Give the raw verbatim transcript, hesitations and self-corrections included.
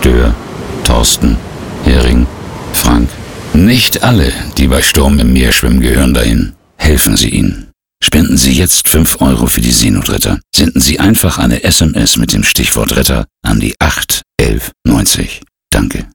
Dörr, Thorsten, Hering, Frank. Nicht alle, die bei Sturm im Meer schwimmen, gehören dahin. Helfen Sie ihnen. Spenden Sie jetzt fünf Euro für die Seenotretter. Senden Sie einfach eine S M S mit dem Stichwort Retter an die acht elf neunzig. Danke.